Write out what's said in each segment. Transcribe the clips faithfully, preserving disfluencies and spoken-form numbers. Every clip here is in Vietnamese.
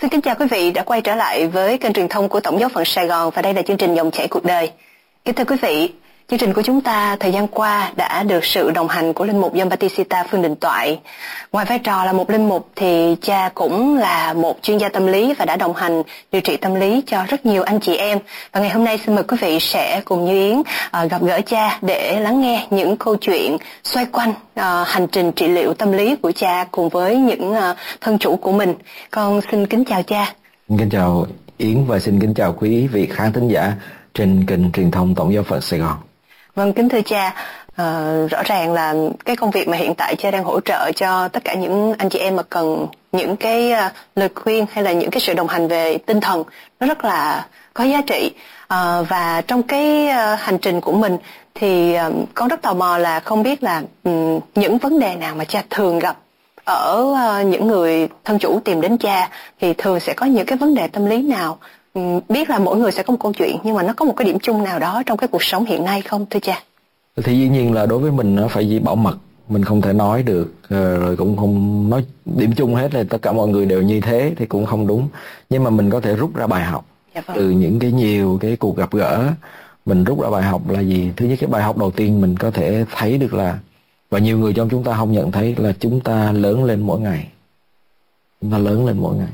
Xin kính chào quý vị đã quay trở lại với kênh truyền thông của Tổng giáo phận Sài Gòn và đây là chương trình Dòng chảy cuộc đời. Kính thưa quý vị, chương trình của chúng ta thời gian qua đã được sự đồng hành của linh mục Giambattista Phương Đình Toại. Ngoài vai trò là một linh mục thì cha cũng là một chuyên gia tâm lý và đã đồng hành điều trị tâm lý cho rất nhiều anh chị em. Và ngày hôm nay xin mời quý vị sẽ cùng Như Yến uh, gặp gỡ cha để lắng nghe những câu chuyện xoay quanh uh, hành trình trị liệu tâm lý của cha cùng với những uh, thân chủ của mình. Con xin kính chào cha. Kính chào Yến và xin kính chào quý vị khán thính giả trên kênh truyền thông Tổng giáo phận Sài Gòn. Vâng, kính thưa cha, uh, rõ ràng là cái công việc mà hiện tại cha đang hỗ trợ cho tất cả những anh chị em mà cần những cái uh, lời khuyên hay là những cái sự đồng hành về tinh thần nó rất là có giá trị. Uh, và trong cái uh, hành trình của mình thì uh, con rất tò mò là không biết là um, những vấn đề nào mà cha thường gặp ở uh, những người thân chủ tìm đến cha thì thường sẽ có những cái vấn đề tâm lý nào. Biết là mỗi người sẽ có một câu chuyện nhưng mà nó có một cái điểm chung nào đó trong cái cuộc sống hiện nay không thưa cha? Thì dĩ nhiên là đối với mình nó phải bảo mật, mình không thể nói được, rồi cũng không nói điểm chung hết là tất cả mọi người đều như thế thì cũng không đúng. Nhưng mà mình có thể rút ra bài học. Dạ vâng. Từ những cái nhiều cái cuộc gặp gỡ, mình rút ra bài học là gì? Thứ nhất, cái bài học đầu tiên mình có thể thấy được là, và nhiều người trong chúng ta không nhận thấy, là chúng ta lớn lên mỗi ngày. Chúng ta lớn lên mỗi ngày.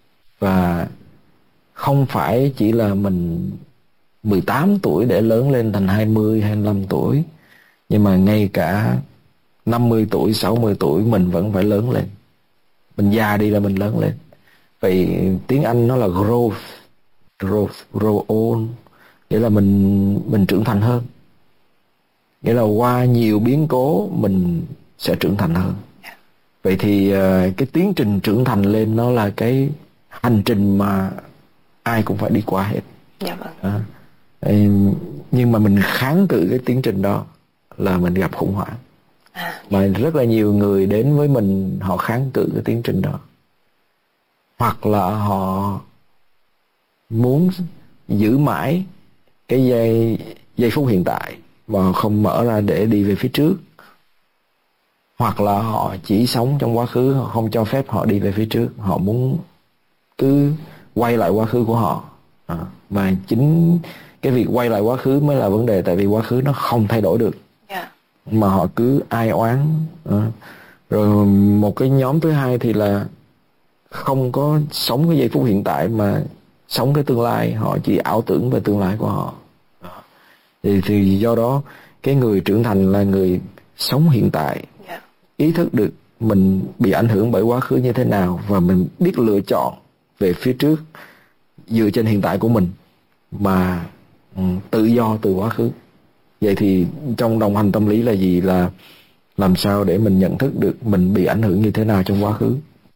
Và không phải chỉ là mình mười tám tuổi để lớn lên thành hai mươi, hai mươi lăm tuổi. Nhưng mà ngay cả năm mươi tuổi, sáu mươi tuổi mình vẫn phải lớn lên. Mình già đi là mình lớn lên. Vậy tiếng Anh nó là growth. Growth, grow old. Nghĩa là mình, mình trưởng thành hơn. Nghĩa là qua nhiều biến cố mình sẽ trưởng thành hơn. Vậy thì cái tiến trình trưởng thành lên nó là cái hành trình mà ai cũng phải đi qua hết. Dạ vâng. À, nhưng mà mình kháng cự cái tiến trình đó là mình gặp khủng hoảng. À, mà rất là nhiều người đến với mình họ kháng cự cái tiến trình đó, hoặc là họ muốn giữ mãi cái giây giây phút hiện tại mà không mở ra để đi về phía trước, hoặc là họ chỉ sống trong quá khứ, họ không cho phép họ đi về phía trước, họ muốn cứ quay lại quá khứ của họ. À, mà chính cái việc quay lại quá khứ mới là vấn đề, tại vì quá khứ nó không thay đổi được. Yeah. Mà họ cứ ai oán. À, rồi một cái nhóm thứ hai thì là không có sống cái giây phút hiện tại mà sống cái tương lai, họ chỉ ảo tưởng về tương lai của họ. À, thì, thì do đó cái người trưởng thành là người sống hiện tại. Yeah. Ý thức được mình bị ảnh hưởng bởi quá khứ như thế nào và mình biết lựa chọn về phía trước dựa trên hiện tại của mình mà um, tự do từ quá khứ. Vậy thì trong đồng hành tâm lý là gì? Là làm sao để mình nhận thức được mình bị ảnh hưởng như thế nào trong quá khứ,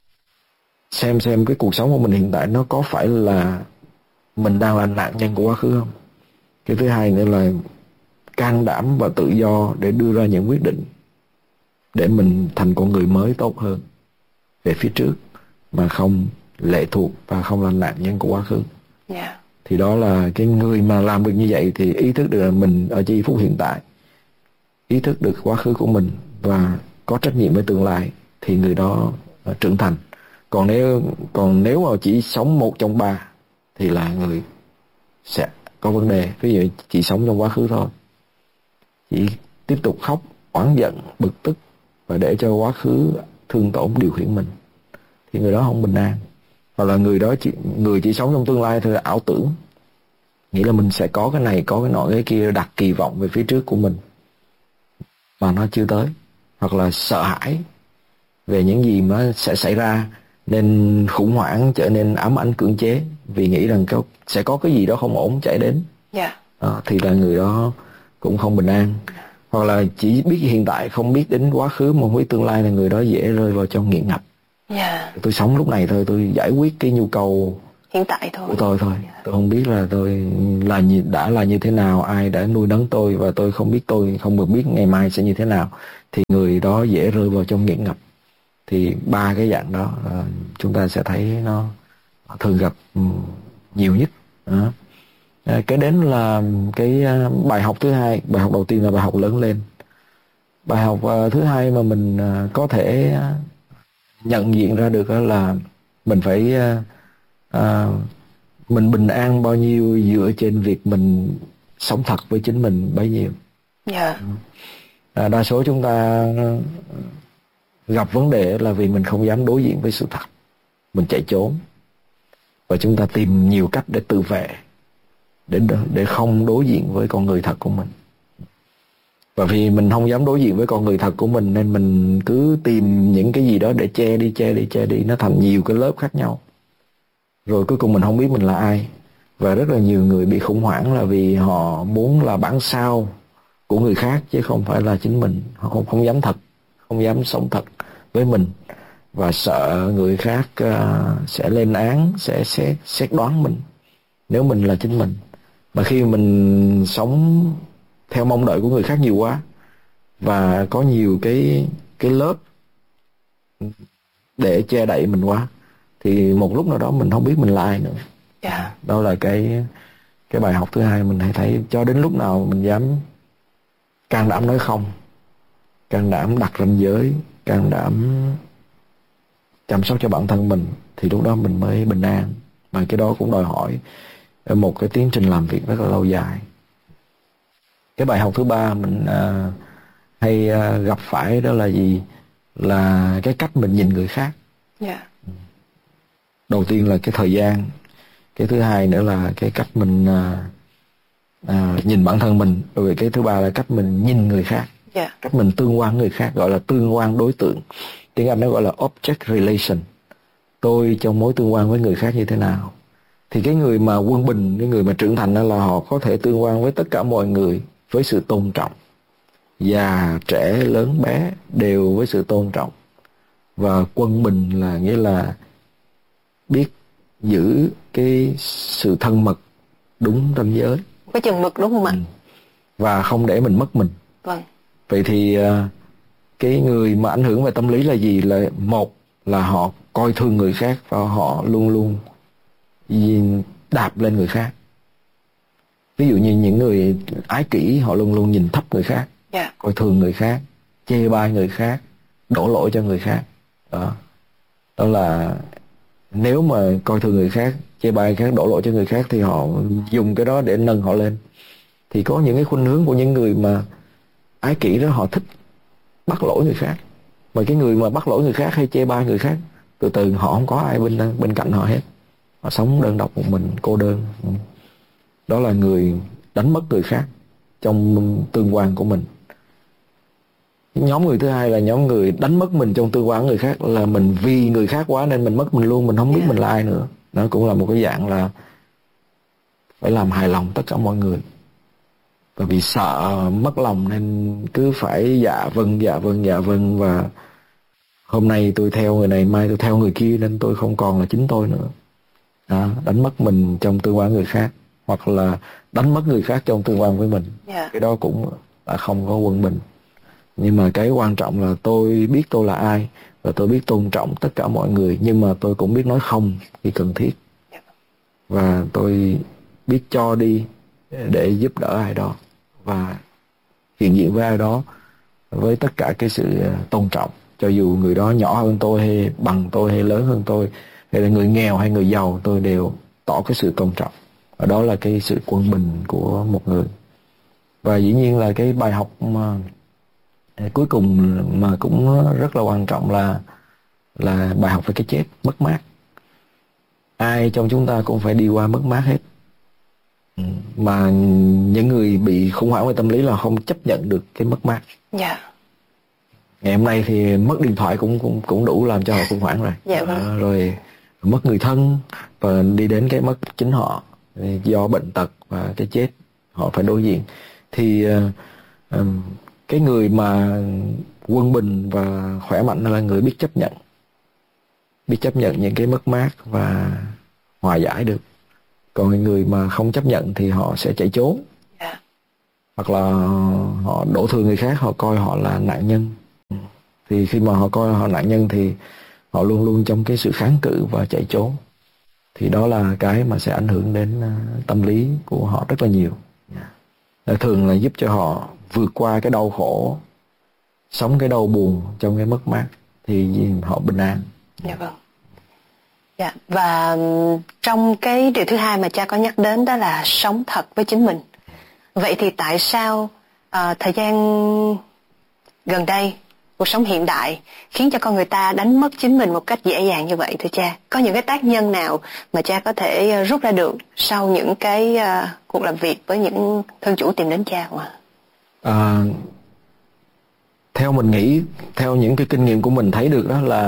xem xem cái cuộc sống của mình hiện tại nó có phải là mình đang là nạn nhân của quá khứ không. Cái thứ hai nữa là can đảm và tự do để đưa ra những quyết định để mình thành con người mới tốt hơn về phía trước, mà không lệ thuộc và không là nạn nhân của quá khứ. Yeah. Thì đó là cái người mà làm được như vậy thì ý thức được là mình ở giây phút hiện tại, ý thức được quá khứ của mình và có trách nhiệm với tương lai, thì người đó uh, trưởng thành. Còn nếu còn nếu mà chỉ sống một trong ba thì là người sẽ có vấn đề. Ví dụ chỉ sống trong quá khứ thôi, chỉ tiếp tục khóc, oán giận, bực tức và để cho quá khứ thương tổn điều khiển mình, thì người đó không bình an. Hoặc là người đó chỉ, người chỉ sống trong tương lai thôi, ảo tưởng, nghĩa là mình sẽ có cái này, có cái nọ, cái kia, đặt kỳ vọng về phía trước của mình mà nó chưa tới. Hoặc là sợ hãi về những gì mà sẽ xảy ra nên khủng hoảng, trở nên ám ảnh cưỡng chế vì nghĩ rằng có, sẽ có cái gì đó không ổn chạy đến. Yeah. À, thì là người đó cũng không bình an. Hoặc là chỉ biết hiện tại, không biết đến quá khứ mà không biết tương lai, là người đó dễ rơi vào trong nghiện ngập. Yeah. Tôi sống lúc này thôi, tôi giải quyết cái nhu cầu hiện tại thôi của tôi thôi. Yeah. Tôi không biết là tôi là đã là như thế nào, ai đã nuôi nấng tôi, và tôi không biết tôi không được biết ngày mai sẽ như thế nào, thì người đó dễ rơi vào trong nghiện ngập. Thì ba cái dạng đó uh, chúng ta sẽ thấy nó thường gặp um, nhiều nhất. Uh. Uh, cái đến là cái uh, bài học thứ hai. Bài học đầu tiên là bài học lớn lên. Bài học uh, thứ hai mà mình uh, có thể uh, nhận diện ra được là mình phải uh, à, mình bình an bao nhiêu dựa trên việc mình sống thật với chính mình bấy nhiêu. Yeah. À, đa số chúng ta gặp vấn đề là vì mình không dám đối diện với sự thật, mình chạy trốn và chúng ta tìm nhiều cách để tự vệ, để để không đối diện với con người thật của mình. Và vì mình không dám đối diện với con người thật của mình nên mình cứ tìm những cái gì đó để che đi, che đi, che đi, nó thành nhiều cái lớp khác nhau. Rồi cuối cùng mình không biết mình là ai. Và rất là nhiều người bị khủng hoảng là vì họ muốn là bản sao của người khác chứ không phải là chính mình. Họ không, không dám thật, không dám sống thật với mình và sợ người khác uh, sẽ lên án, sẽ xét, xét đoán mình nếu mình là chính mình. Mà khi mình sống theo mong đợi của người khác nhiều quá và có nhiều cái cái lớp để che đậy mình quá thì một lúc nào đó mình không biết mình là ai nữa. Yeah. Đó là cái cái bài học thứ hai mình hay thấy. Cho đến lúc nào mình dám can đảm nói không, can đảm đặt ranh giới, can đảm chăm sóc cho bản thân mình thì lúc đó mình mới bình an. Mà cái đó cũng đòi hỏi một cái tiến trình làm việc rất là lâu dài. Cái bài học thứ ba mình uh, hay uh, gặp phải đó là gì? Là cái cách mình nhìn người khác. Yeah. Đầu tiên là cái thời gian, cái thứ hai nữa là cái cách mình uh, uh, nhìn bản thân mình, rồi cái thứ ba là cách mình nhìn người khác. Yeah. Cách mình tương quan người khác, gọi là tương quan đối tượng. Tiếng Anh nó gọi là object relation. Tôi trong mối tương quan với người khác như thế nào? Thì cái người mà quân bình, cái người mà trưởng thành đó là họ có thể tương quan với tất cả mọi người với sự tôn trọng. Già, trẻ, lớn, bé đều với sự tôn trọng. Và quân bình là nghĩa là biết giữ cái sự thân mật đúng ranh giới. Có chừng mực đúng không ạ? Ừ. Và không để mình mất mình. Vâng. Vậy thì cái người mà ảnh hưởng về tâm lý là gì? Là một là họ coi thường người khác và họ luôn luôn đạp lên người khác. Ví dụ như những người ái kỷ, họ luôn luôn nhìn thấp người khác, yeah. coi thường người khác, chê bai người khác, đổ lỗi cho người khác. Đó. Đó là nếu mà coi thường người khác, chê bai người khác, đổ lỗi cho người khác thì họ dùng cái đó để nâng họ lên. Thì có những cái khuynh hướng của những người mà ái kỷ đó, họ thích bắt lỗi người khác. Mà cái người mà bắt lỗi người khác hay chê bai người khác, từ từ họ không có ai bên bên cạnh họ hết. Họ sống đơn độc một mình, cô đơn. Đó là người đánh mất người khác trong tương quan của mình. Nhóm người thứ hai là nhóm người đánh mất mình trong tương quan của người khác, là mình vì người khác quá nên mình mất mình luôn, mình không biết yeah. mình là ai nữa. Nó cũng là một cái dạng là phải làm hài lòng tất cả mọi người. Và vì sợ mất lòng nên cứ phải dạ vâng, dạ vâng, dạ vâng. Và hôm nay tôi theo người này, mai tôi theo người kia nên tôi không còn là chính tôi nữa. Đó, đánh mất mình trong tương quan người khác, hoặc là đánh mất người khác trong tương quan với mình. Yeah. Cái đó cũng là không có quân bình. Nhưng mà cái quan trọng là tôi biết tôi là ai và tôi biết tôn trọng tất cả mọi người, nhưng mà tôi cũng biết nói không khi cần thiết. Yeah. Và tôi biết cho đi để giúp đỡ ai đó và hiện diện với ai đó với tất cả cái sự tôn trọng, cho dù người đó nhỏ hơn tôi hay bằng tôi hay lớn hơn tôi, hay là người nghèo hay người giàu, tôi đều tỏ cái sự tôn trọng. Và đó là cái sự quân bình của một người. Và dĩ nhiên là cái bài học mà cuối cùng mà cũng rất là quan trọng là là bài học về cái chết, mất mát. Ai trong chúng ta cũng phải đi qua mất mát hết. Mà những người bị khủng hoảng về tâm lý là không chấp nhận được cái mất mát. Dạ. Yeah. Ngày hôm nay thì mất điện thoại cũng cũng cũng đủ làm cho họ khủng hoảng rồi. Dạ vâng. À, rồi mất người thân và đi đến cái mất chính họ do bệnh tật và cái chết họ phải đối diện. Thì uh, um, cái người mà quân bình và khỏe mạnh là người biết chấp nhận, biết chấp nhận những cái mất mát và hòa giải được. Còn người mà không chấp nhận thì họ sẽ chạy trốn. Yeah. Hoặc là họ đổ thừa người khác, họ coi họ là nạn nhân. Thì khi mà họ coi họ nạn nhân thì họ luôn luôn trong cái sự kháng cự và chạy trốn. Thì đó là cái mà sẽ ảnh hưởng đến tâm lý của họ rất là nhiều. Yeah. Thường là giúp cho họ vượt qua cái đau khổ, sống cái đau buồn trong cái mất mát thì họ bình an. Dạ vâng. Dạ. Và trong cái điều thứ hai mà cha có nhắc đến đó là sống thật với chính mình. Vậy thì tại sao à, thời gian gần đây, cuộc sống hiện đại khiến cho con người ta đánh mất chính mình một cách dễ dàng như vậy thưa cha? Có những cái tác nhân nào mà cha có thể rút ra được sau những cái uh, cuộc làm việc với những thân chủ tìm đến cha không ạ? À, theo mình nghĩ, theo những cái kinh nghiệm của mình thấy được đó là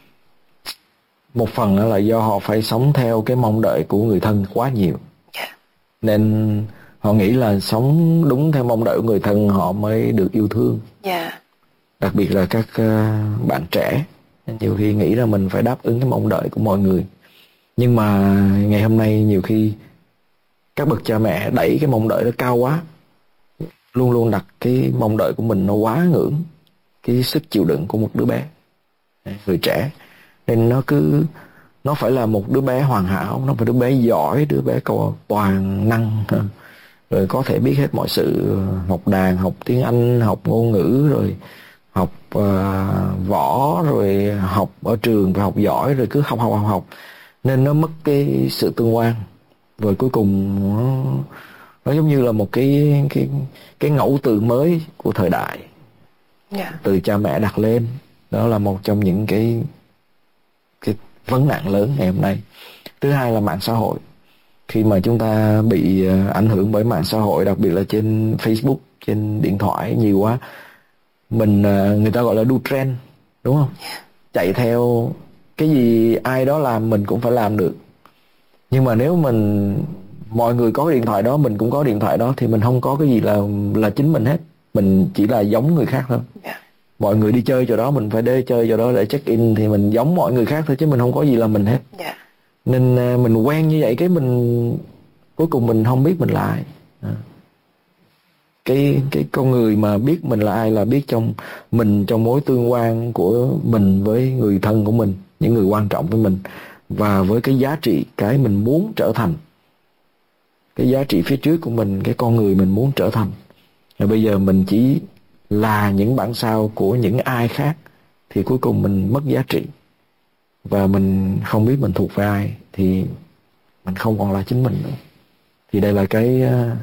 một phần đó là do họ phải sống theo cái mong đợi của người thân quá nhiều. Yeah. Nên họ nghĩ là sống đúng theo mong đợi của người thân họ mới được yêu thương. Yeah. Đặc biệt là các uh, bạn trẻ nhiều khi nghĩ là mình phải đáp ứng cái mong đợi của mọi người. Nhưng mà ngày hôm nay nhiều khi các bậc cha mẹ đẩy cái mong đợi nó cao quá, luôn luôn đặt cái mong đợi của mình nó quá ngưỡng cái sức chịu đựng của một đứa bé, người trẻ. Nên nó cứ nó phải là một đứa bé hoàn hảo, nó phải đứa bé giỏi, đứa bé có toàn năng, rồi có thể biết hết mọi sự, học đàn, học tiếng Anh, học ngôn ngữ, rồi học uh, võ, rồi học ở trường và học giỏi, rồi cứ học học học học. Nên nó mất cái sự tương quan, rồi cuối cùng nó, nó giống như là một cái cái cái ngẫu từ mới của thời đại. Yeah. Từ cha mẹ đặt lên. Đó là một trong những cái cái vấn nạn lớn ngày hôm nay. Thứ hai là mạng xã hội. Khi mà chúng ta bị ảnh hưởng bởi mạng xã hội, đặc biệt là trên Facebook, trên điện thoại nhiều quá, mình người ta gọi là đu trend, đúng không? Chạy theo cái gì ai đó làm mình cũng phải làm được. Nhưng mà nếu mình mọi người có cái điện thoại đó, mình cũng có điện thoại đó, thì mình không có cái gì là là chính mình hết. Mình chỉ là giống người khác thôi. Yeah. Mọi người đi chơi chỗ đó, mình phải đi chơi chỗ đó để check in, thì mình giống mọi người khác thôi, chứ mình không có gì là mình hết. Yeah. Nên mình quen như vậy, cái mình cuối cùng mình không biết mình là ai. À. Cái cái con người mà biết mình là ai là biết trong mình, trong mối tương quan của mình với người thân của mình, những người quan trọng với mình, và với cái giá trị, cái mình muốn trở thành, cái giá trị phía trước của mình, cái con người mình muốn trở thành. Rồi bây giờ mình chỉ là những bản sao của những ai khác, thì cuối cùng mình mất giá trị, và mình không biết mình thuộc về ai, thì mình không còn là chính mình nữa. Thì đây là cái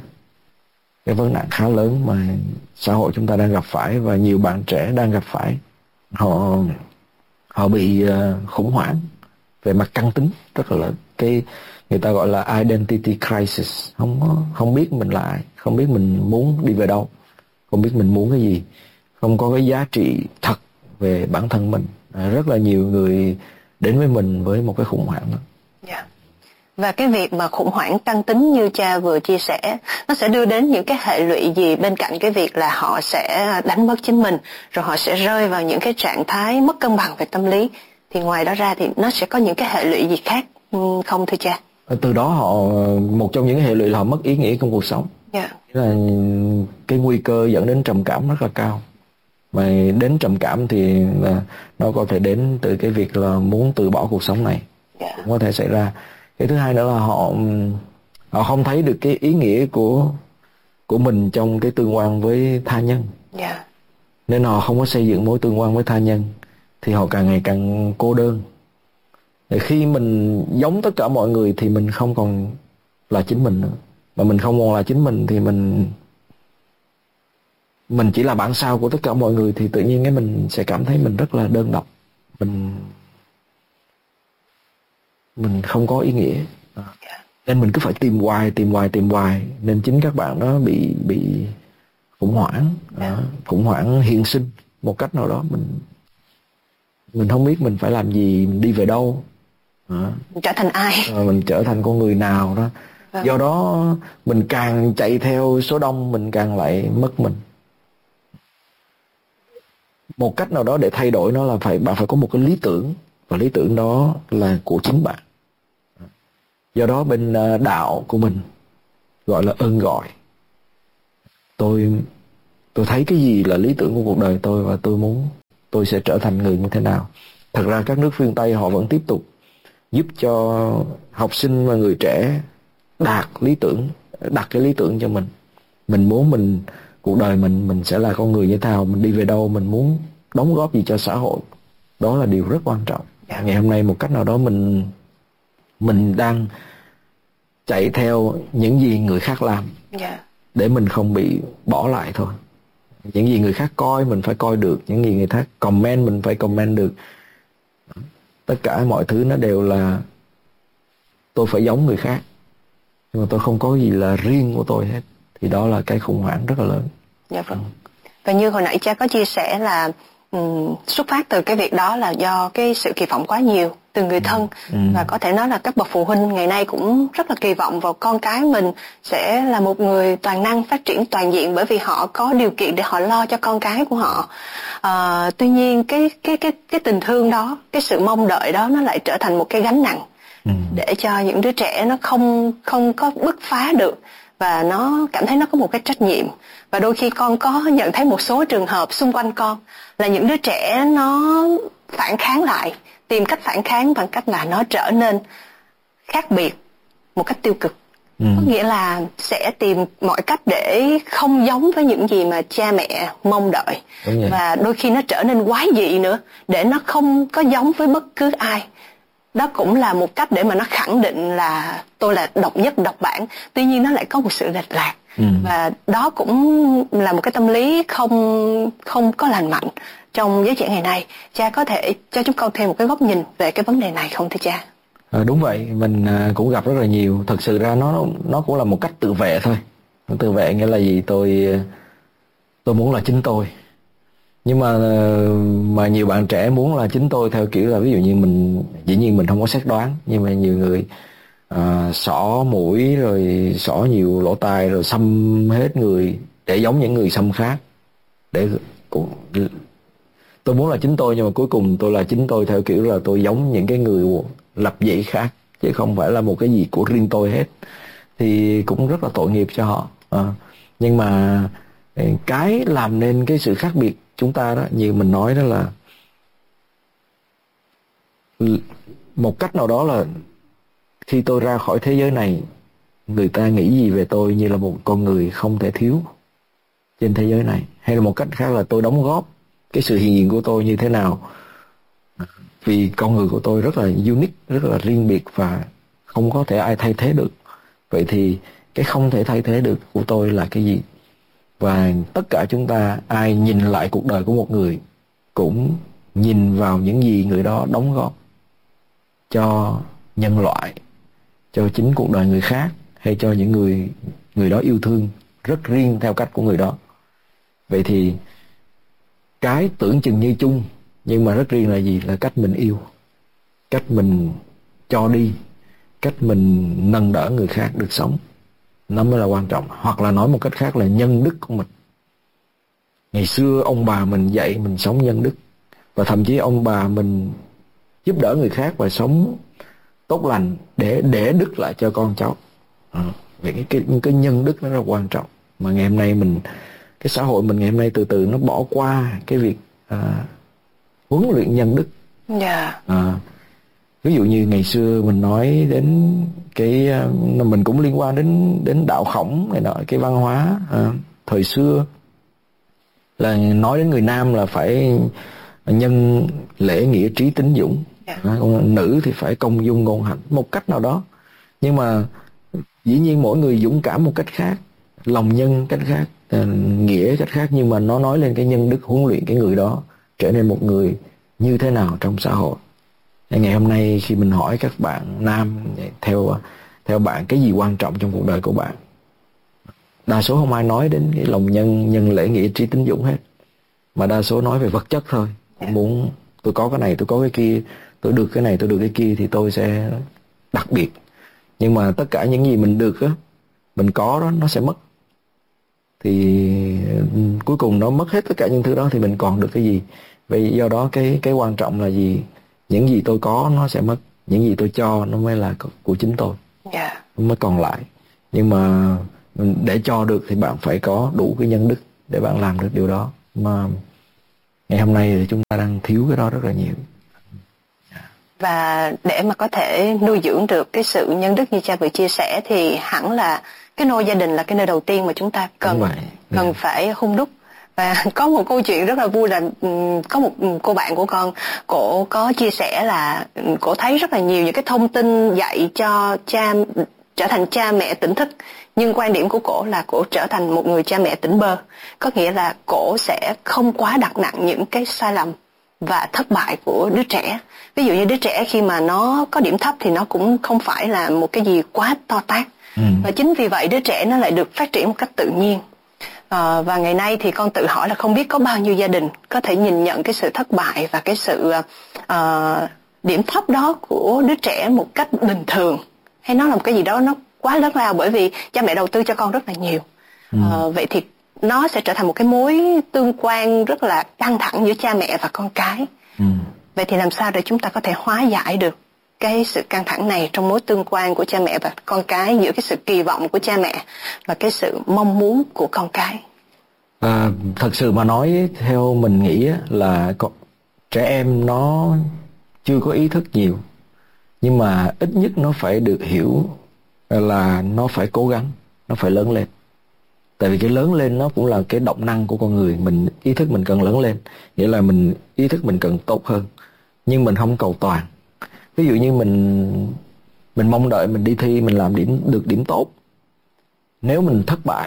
cái vấn nạn khá lớn mà xã hội chúng ta đang gặp phải, và nhiều bạn trẻ đang gặp phải. Họ họ bị khủng hoảng về mặt căn tính rất là lớn. Cái người ta gọi là identity crisis, không có, không biết mình là ai, không biết mình muốn đi về đâu, không biết mình muốn cái gì, không có cái giá trị thật về bản thân mình. À, rất là nhiều người đến với mình với một cái khủng hoảng đó. Yeah. Và cái việc mà khủng hoảng căn tính như cha vừa chia sẻ, nó sẽ đưa đến những cái hệ lụy gì bên cạnh cái việc là họ sẽ đánh mất chính mình, rồi họ sẽ rơi vào những cái trạng thái mất cân bằng về tâm lý. Thì ngoài đó ra thì nó sẽ có những cái hệ lụy gì khác không thưa cha? Từ đó họ, một trong những hệ lụy là họ mất ý nghĩa trong cuộc sống. Yeah. Là cái nguy cơ dẫn đến trầm cảm rất là cao. Mà đến trầm cảm thì là nó có thể đến từ cái việc là muốn từ bỏ cuộc sống này. Yeah. Cũng có thể xảy ra. Cái thứ hai nữa là họ họ không thấy được cái ý nghĩa của của mình trong cái tương quan với tha nhân. Yeah. Nên họ không có xây dựng mối tương quan với tha nhân, thì họ càng ngày càng cô đơn. Để khi mình giống tất cả mọi người thì mình không còn là chính mình nữa. Mà mình không còn là chính mình thì mình mình chỉ là bản sao của tất cả mọi người, thì tự nhiên cái mình sẽ cảm thấy mình rất là đơn độc. Mình mình không có ý nghĩa. Nên mình cứ phải tìm hoài, tìm hoài, tìm hoài. Nên chính các bạn đó bị bị khủng hoảng, à, khủng hoảng hiện sinh một cách nào đó. Mình mình không biết mình phải làm gì, mình đi về đâu, à, mình trở thành ai, à, mình trở thành con người nào đó. Vâng. Do đó mình càng chạy theo số đông, mình càng lại mất mình. Một cách nào đó để thay đổi nó là phải bạn phải có một cái lý tưởng, và lý tưởng đó là của chính bạn. Do đó bên đạo của mình gọi là ơn gọi. Tôi tôi thấy cái gì là lý tưởng của cuộc đời tôi, và tôi muốn tôi sẽ trở thành người như thế nào. Thật ra các nước phương Tây họ vẫn tiếp tục giúp cho học sinh và người trẻ đạt lý tưởng, đặt cái lý tưởng cho mình. Mình muốn mình cuộc đời mình mình sẽ là con người như thế nào, mình đi về đâu, mình muốn đóng góp gì cho xã hội. Đó là điều rất quan trọng. Ngày hôm nay một cách nào đó mình mình đang chạy theo những gì người khác làm, yeah. để mình không bị bỏ lại thôi. Những gì người khác coi mình phải coi được, những gì người khác comment mình phải comment được. Tất cả mọi thứ nó đều là tôi phải giống người khác, nhưng mà tôi không có gì là riêng của tôi hết. Thì đó là cái khủng hoảng rất là lớn. Dạ vâng. Và như hồi nãy cha có chia sẻ là um, xuất phát từ cái việc đó là do cái sự kỳ vọng quá nhiều từ người thân. ừ. Và có thể nói là các bậc phụ huynh ngày nay cũng rất là kỳ vọng vào con cái mình sẽ là một người toàn năng, phát triển toàn diện, bởi vì họ có điều kiện để họ lo cho con cái của họ. À, tuy nhiên cái cái cái cái tình thương đó, cái sự mong đợi đó nó lại trở thành một cái gánh nặng, ừ. để cho những đứa trẻ nó không không có bứt phá được, và nó cảm thấy nó có một cái trách nhiệm. Và đôi khi con có nhận thấy một số trường hợp xung quanh con là những đứa trẻ nó phản kháng lại, tìm cách phản kháng bằng cách là nó trở nên khác biệt một cách tiêu cực. ừ. Có nghĩa là sẽ tìm mọi cách để không giống với những gì mà cha mẹ mong đợi. Và đôi khi nó trở nên quái dị nữa, để nó không có giống với bất cứ ai. Đó cũng là một cách để mà nó khẳng định là tôi là độc nhất độc bản. Tuy nhiên nó lại có một sự lệch lạc. ừ. Và đó cũng là một cái tâm lý không không có lành mạnh trong giới trẻ ngày nay. Cha có thể cho chúng con thêm một cái góc nhìn về cái vấn đề này không thưa cha? À, đúng vậy, mình cũng gặp rất là nhiều. Thật sự ra nó nó cũng là một cách tự vệ thôi. Tự vệ nghĩa là gì? Tôi tôi muốn là chính tôi. Nhưng mà mà nhiều bạn trẻ muốn là chính tôi theo kiểu là ví dụ như mình, dĩ nhiên mình không có xét đoán, nhưng mà nhiều người à, xỏ mũi rồi xỏ nhiều lỗ tai rồi xăm hết người để giống những người xăm khác. Để cũng tôi muốn là chính tôi, nhưng mà cuối cùng tôi là chính tôi theo kiểu là tôi giống những cái người lập dị khác, chứ không phải là một cái gì của riêng tôi hết. Thì cũng rất là tội nghiệp cho họ. À, nhưng mà cái làm nên cái sự khác biệt chúng ta đó, như mình nói đó là một cách nào đó là khi tôi ra khỏi thế giới này, người ta nghĩ gì về tôi như là một con người không thể thiếu trên thế giới này. Hay là một cách khác là tôi đóng góp cái sự hiện diện của tôi như thế nào, vì con người của tôi rất là unique, rất là riêng biệt và không có thể ai thay thế được. Vậy thì cái không thể thay thế được của tôi là cái gì? Và tất cả chúng ta, ai nhìn lại cuộc đời của một người cũng nhìn vào những gì người đó đóng góp cho nhân loại, cho chính cuộc đời người khác, hay cho những người người đó yêu thương rất riêng theo cách của người đó. Vậy thì cái tưởng chừng như chung nhưng mà rất riêng là gì? Là cách mình yêu, cách mình cho đi, cách mình nâng đỡ người khác được sống. Nó mới là quan trọng. Hoặc là nói một cách khác là nhân đức của mình. Ngày xưa ông bà mình dạy mình sống nhân đức, và thậm chí ông bà mình giúp đỡ người khác và sống tốt lành để để đức lại cho con cháu. À, vậy cái, cái, cái nhân đức nó rất là quan trọng. Mà ngày hôm nay mình, cái xã hội mình ngày hôm nay từ từ nó bỏ qua cái việc à, huấn luyện nhân đức. Yeah. À, ví dụ như ngày xưa mình nói đến cái, mình cũng liên quan đến đến đạo Khổng này nọ, cái văn hóa à, thời xưa là nói đến người nam là phải nhân lễ nghĩa trí tín dũng. Yeah. À, còn nữ thì phải công dung ngôn hạnh, một cách nào đó. Nhưng mà dĩ nhiên mỗi người dũng cảm một cách khác, lòng nhân cách khác, à, nghĩa cách khác, nhưng mà nó nói lên cái nhân đức, huấn luyện cái người đó trở nên một người như thế nào trong xã hội. Ngày hôm nay khi mình hỏi các bạn nam, theo theo bạn cái gì quan trọng trong cuộc đời của bạn, đa số không ai nói đến cái lòng nhân, nhân lễ nghĩa trí tín dũng hết, mà đa số nói về vật chất thôi. Muốn tôi có cái này, tôi có cái kia, tôi được cái này, tôi được cái kia thì tôi sẽ đặc biệt. Nhưng mà tất cả những gì mình được á, mình có đó, nó sẽ mất. Thì cuối cùng nó mất hết tất cả những thứ đó thì mình còn được cái gì? Vậy do đó cái cái quan trọng là gì? Những gì tôi có nó sẽ mất, những gì tôi cho nó mới là của chính tôi. Yeah. Nó mới còn lại. Nhưng mà để cho được thì bạn phải có đủ cái nhân đức để bạn làm được điều đó. Mà ngày hôm nay thì chúng ta đang thiếu cái đó rất là nhiều. Và để mà có thể nuôi dưỡng được cái sự nhân đức như cha vừa chia sẻ thì hẳn là cái nôi gia đình là cái nơi đầu tiên mà chúng ta cần vậy. cần Yeah. phải hun đúc Và có một câu chuyện rất là vui là có một cô bạn của con, cổ có chia sẻ là cổ thấy rất là nhiều những cái thông tin dạy cho cha trở thành cha mẹ tỉnh thức, nhưng quan điểm của cổ là cổ trở thành một người cha mẹ tỉnh bơ, có nghĩa là cổ sẽ không quá đặt nặng những cái sai lầm và thất bại của đứa trẻ. Ví dụ như đứa trẻ khi mà nó có điểm thấp thì nó cũng không phải là một cái gì quá to tát, ừ. và chính vì vậy đứa trẻ nó lại được phát triển một cách tự nhiên. À, và ngày nay thì con tự hỏi là không biết có bao nhiêu gia đình có thể nhìn nhận cái sự thất bại và cái sự uh, điểm thấp đó của đứa trẻ một cách bình thường, hay nó là một cái gì đó nó quá lớn lao, bởi vì cha mẹ đầu tư cho con rất là nhiều. ừ. à, Vậy thì nó sẽ trở thành một cái mối tương quan rất là căng thẳng giữa cha mẹ và con cái. ừ. Vậy thì làm sao để chúng ta có thể hóa giải được cái sự căng thẳng này trong mối tương quan của cha mẹ và con cái, giữa cái sự kỳ vọng của cha mẹ và cái sự mong muốn của con cái? À, thật sự mà nói, theo mình nghĩ là con, trẻ em nó chưa có ý thức nhiều, nhưng mà ít nhất nó phải được hiểu là nó phải cố gắng, nó phải lớn lên. Tại vì cái lớn lên nó cũng là cái động năng của con người. Mình ý thức mình cần lớn lên, nghĩa là mình ý thức mình cần tốt hơn, nhưng mình không cầu toàn. Ví dụ như mình mình mong đợi mình đi thi mình làm điểm được điểm tốt. Nếu mình thất bại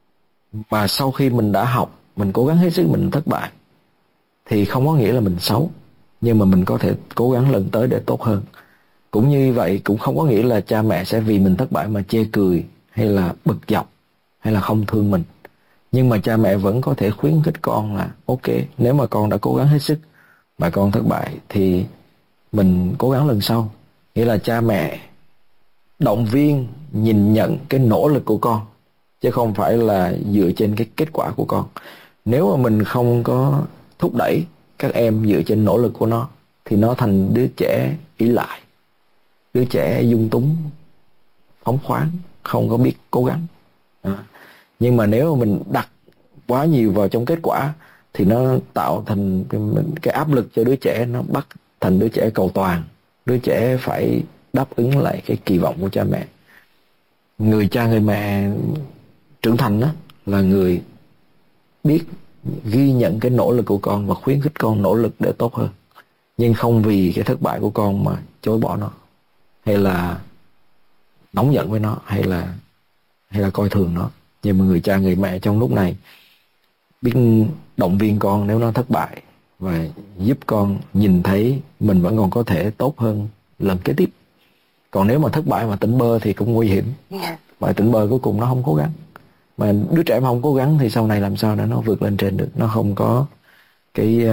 mà sau khi mình đã học, mình cố gắng hết sức mình thất bại, thì không có nghĩa là mình xấu, nhưng mà mình có thể cố gắng lần tới để tốt hơn. Cũng như vậy, cũng không có nghĩa là cha mẹ sẽ vì mình thất bại mà chê cười hay là bực dọc hay là không thương mình. Nhưng mà cha mẹ vẫn có thể khuyến khích con là ok, nếu mà con đã cố gắng hết sức mà con thất bại thì mình cố gắng lần sau. Nghĩa là cha mẹ động viên, nhìn nhận cái nỗ lực của con, chứ không phải là dựa trên cái kết quả của con. Nếu mà mình không có thúc đẩy các em dựa trên nỗ lực của nó, thì nó thành đứa trẻ ỷ lại, đứa trẻ dung túng, phóng khoáng, không có biết cố gắng. À. Nhưng mà nếu mà mình đặt quá nhiều vào trong kết quả thì nó tạo thành cái, cái áp lực cho đứa trẻ, nó bắt thành đứa trẻ cầu toàn, đứa trẻ phải đáp ứng lại cái kỳ vọng của cha mẹ. Người cha người mẹ trưởng thành đó là người biết ghi nhận cái nỗ lực của con và khuyến khích con nỗ lực để tốt hơn, nhưng không vì cái thất bại của con mà chối bỏ nó, hay là nóng giận với nó, hay là hay là coi thường nó. Nhưng mà người cha người mẹ trong lúc này biết động viên con nếu nó thất bại, và giúp con nhìn thấy mình vẫn còn có thể tốt hơn lần kế tiếp. Còn nếu mà thất bại mà tỉnh bơ thì cũng nguy hiểm. Mà tỉnh bơ cuối cùng nó không cố gắng. Mà đứa trẻ mà không cố gắng thì sau này làm sao để nó vượt lên trên được. Nó không có cái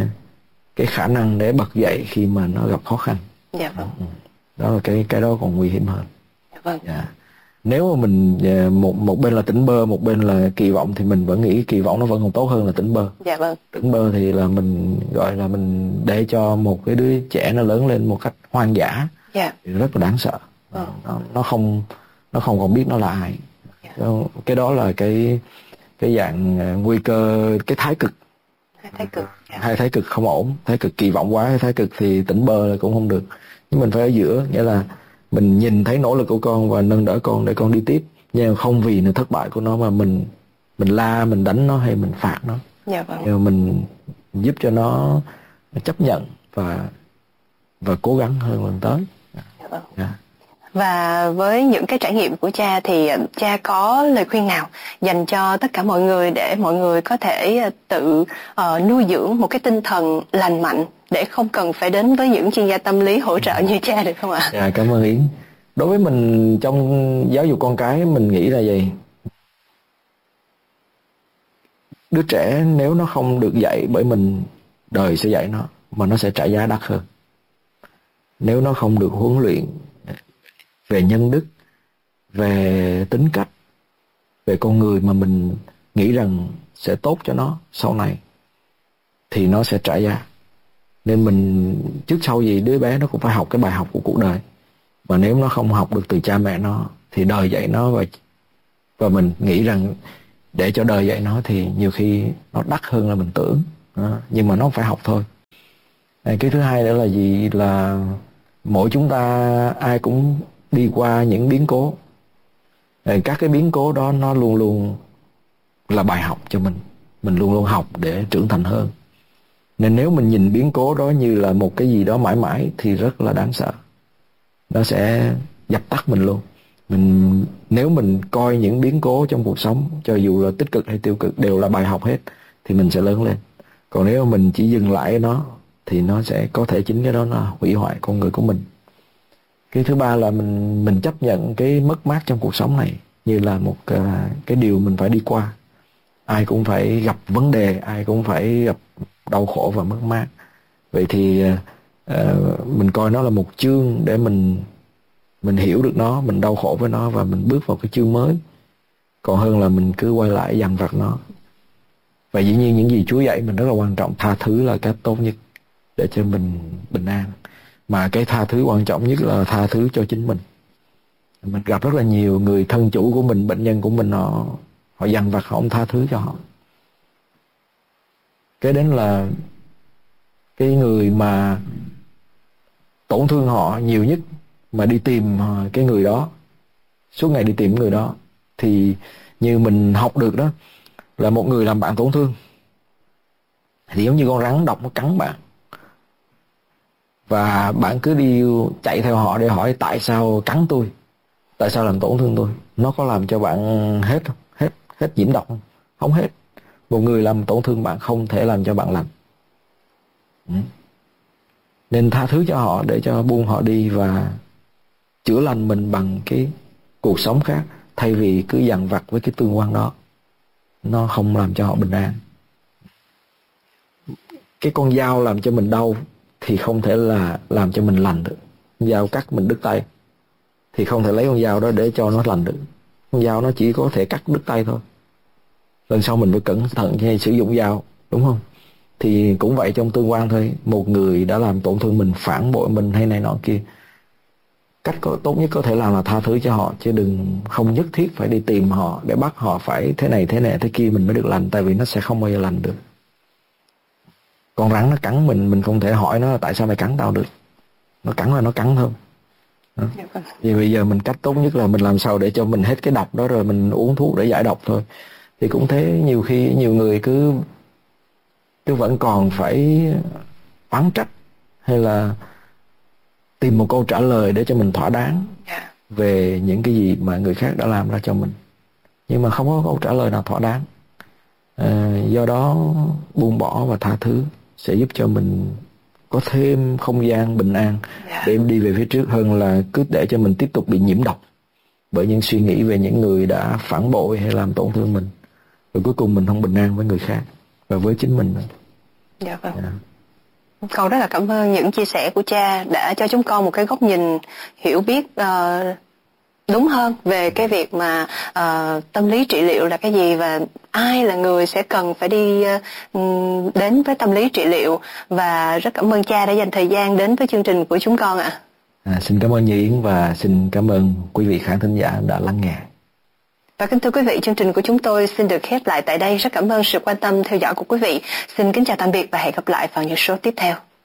cái khả năng để bật dậy khi mà nó gặp khó khăn. Dạ vâng. Đó là cái cái đó còn nguy hiểm hơn. Dạ vâng. Dạ. Nếu mà mình một một bên là tỉnh bơ, một bên là kỳ vọng, thì mình vẫn nghĩ kỳ vọng nó vẫn còn tốt hơn là tỉnh bơ. Dạ vâng. Tỉnh bơ thì là mình gọi là mình để cho một cái đứa trẻ nó lớn lên một cách hoang dã. Dạ. Thì rất là đáng sợ. Ừ. Nó, nó không nó không còn biết nó là ai. Dạ. Cái đó là cái cái dạng nguy cơ, cái thái cực. Hai thái cực. Dạ. Hai thái cực không ổn. Thái cực kỳ vọng quá, thái cực thì tỉnh bơ là cũng không được. Nhưng mình phải ở giữa, nghĩa là mình nhìn thấy nỗ lực của con và nâng đỡ con để con đi tiếp, nhưng không vì nó thất bại của nó mà mình mình la, mình đánh nó hay mình phạt nó. Dạ vâng. Nhưng mà mình giúp cho nó chấp nhận và và cố gắng hơn lần tới. Dạ vâng. Yeah. Và với những cái trải nghiệm của cha thì cha có lời khuyên nào dành cho tất cả mọi người để mọi người có thể tự uh, nuôi dưỡng một cái tinh thần lành mạnh để không cần phải đến với những chuyên gia tâm lý hỗ trợ như cha, được không ạ? Dạ, cảm ơn Yến. Đối với mình trong giáo dục con cái, mình nghĩ là gì? Đứa trẻ nếu nó không được dạy bởi mình, đời sẽ dạy nó, mà nó sẽ trả giá đắt hơn. Nếu nó không được huấn luyện về nhân đức, về tính cách, về con người mà mình nghĩ rằng sẽ tốt cho nó sau này, thì nó sẽ trả giá. Nên mình trước sau gì đứa bé nó cũng phải học cái bài học của cuộc đời. Mà nếu nó không học được từ cha mẹ nó thì đời dạy nó, và và mình nghĩ rằng để cho đời dạy nó thì nhiều khi nó đắt hơn là mình tưởng. Đó. Nhưng mà nó phải học thôi. Cái thứ hai nữa là gì? Là mỗi chúng ta ai cũng đi qua những biến cố. Các cái biến cố đó nó luôn luôn là bài học cho mình. mình luôn luôn học để trưởng thành hơn. Nên nếu mình nhìn biến cố đó như là một cái gì đó mãi mãi thì rất là đáng sợ. Nó sẽ dập tắt mình luôn. Mình nếu mình coi những biến cố trong cuộc sống, cho dù là tích cực hay tiêu cực, đều là bài học hết, thì mình sẽ lớn lên. Còn nếu mình chỉ dừng lại ở nó thì nó sẽ có thể chính cái đó là hủy hoại con người của mình. Cái thứ ba là mình mình chấp nhận cái mất mát trong cuộc sống này như là một uh, cái điều mình phải đi qua. Ai cũng phải gặp vấn đề, ai cũng phải gặp đau khổ và mất mát. Vậy thì uh, uh, mình coi nó là một chương để mình mình hiểu được nó, mình đau khổ với nó và mình bước vào cái chương mới, còn hơn là mình cứ quay lại dằn vặt nó. Và dĩ nhiên những gì Chúa dạy mình rất là quan trọng. Tha thứ là cách tốt nhất để cho mình bình an. Mà cái tha thứ quan trọng nhất là tha thứ cho chính mình. Mình gặp rất là nhiều người thân chủ của mình, bệnh nhân của mình, họ họ dằn vặt, họ không tha thứ cho họ. Cái đến là cái người mà tổn thương họ nhiều nhất mà đi tìm cái người đó, suốt ngày đi tìm người đó, thì như mình học được đó, là một người làm bạn tổn thương thì giống như con rắn độc nó cắn bạn, và bạn cứ đi chạy theo họ để hỏi tại sao cắn tôi, tại sao làm tổn thương tôi. Nó có làm cho bạn hết không? Hết, hết nhiễm độc không? Không hết. Một người làm tổn thương bạn không thể làm cho bạn lành. Ừ. Nên tha thứ cho họ để cho buông họ đi và chữa lành mình bằng cái cuộc sống khác, thay vì cứ dằn vặt với cái tương quan đó. Nó không làm cho họ bình an. Cái con dao làm cho mình đau thì không thể là làm cho mình lành được. Dao cắt mình đứt tay thì không thể lấy con dao đó để cho nó lành được. Con dao nó chỉ có thể cắt đứt tay thôi. Lần sau mình phải cẩn thận khi sử dụng dao, đúng không? Thì cũng vậy trong tương quan thôi. Một người đã làm tổn thương mình, phản bội mình hay này nọ kia, cách có, tốt nhất có thể làm là tha thứ cho họ, chứ đừng không nhất thiết phải đi tìm họ để bắt họ phải thế này thế này thế kia mình mới được lành, tại vì nó sẽ không bao giờ lành được. Con rắn nó cắn mình, mình không thể hỏi nó là tại sao mày cắn tao được. Nó cắn là nó cắn thôi. Đó. Thì bây giờ mình cách tốt nhất là mình làm sao để cho mình hết cái độc đó rồi mình uống thuốc để giải độc thôi. Thì cũng thế, nhiều khi nhiều người cứ cứ vẫn còn phải oán trách hay là tìm một câu trả lời để cho mình thỏa đáng về những cái gì mà người khác đã làm ra cho mình, nhưng mà không có câu trả lời nào thỏa đáng. À, do đó buông bỏ và tha thứ sẽ giúp cho mình có thêm không gian bình an để đi về phía trước, hơn là cứ để cho mình tiếp tục bị nhiễm độc bởi những suy nghĩ về những người đã phản bội hay làm tổn thương mình, rồi cuối cùng mình không bình an với người khác và với chính mình nữa. Dạ vâng. Yeah. Con rất là cảm ơn những chia sẻ của cha đã cho chúng con một cái góc nhìn hiểu biết uh, đúng hơn về cái việc mà uh, tâm lý trị liệu là cái gì và ai là người sẽ cần phải đi uh, đến với tâm lý trị liệu. Và rất cảm ơn cha đã dành thời gian đến với chương trình của chúng con ạ. À. À, xin cảm ơn Như Yến và xin cảm ơn quý vị khán thính giả đã lắng nghe. Và kính thưa quý vị, chương trình của chúng tôi xin được khép lại tại đây. Rất cảm ơn sự quan tâm theo dõi của quý vị. Xin kính chào tạm biệt và hẹn gặp lại vào những số tiếp theo.